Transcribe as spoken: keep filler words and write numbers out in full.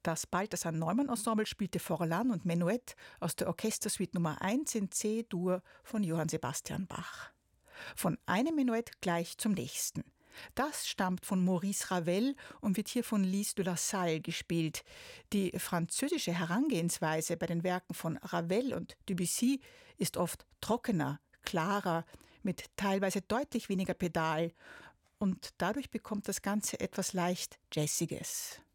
Das Balthasar Neumann Ensemble spielte Forlan und Menuett aus der Orchestersuite Nummer eins in C-Dur von Johann Sebastian Bach. Von einem Menuett gleich zum nächsten. Das stammt von Maurice Ravel und wird hier von Lys de la Salle gespielt. Die französische Herangehensweise bei den Werken von Ravel und Debussy ist oft trockener, klarer, mit teilweise deutlich weniger Pedal. Und dadurch bekommt das Ganze etwas leicht Jazziges.